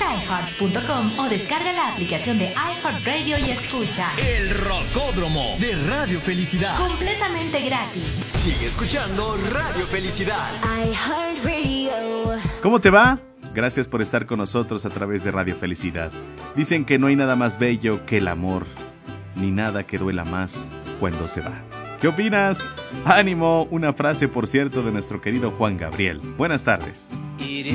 iHeart.com o descarga la aplicación de iHeartRadio y escucha El Rocódromo de Radio Felicidad. completamente gratis. Sigue escuchando Radio Felicidad. iHeartRadio. ¿Cómo te va? Gracias por estar con nosotros a través de Radio Felicidad. Dicen que no hay nada más bello que el amor, ni nada que duela más cuando se va. ¿Qué opinas? ¡Ánimo! Una frase, por cierto, de nuestro querido Juan Gabriel. Buenas tardes. Iré